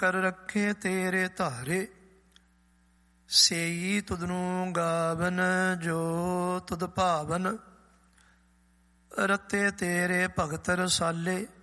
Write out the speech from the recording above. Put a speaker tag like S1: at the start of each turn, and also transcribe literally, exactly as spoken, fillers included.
S1: ਕਰ ਰੱਖੇ ਤੇਰੇ ਧਾਰੇ। ਸੇਈ ਤੁਧਨੂੰ ਗਾਵਨ ਜੋ ਤੁਧ ਭਾਵਨ, ਰਤੇ ਤੇਰੇ ਭਗਤ ਰਸਾਲੇ।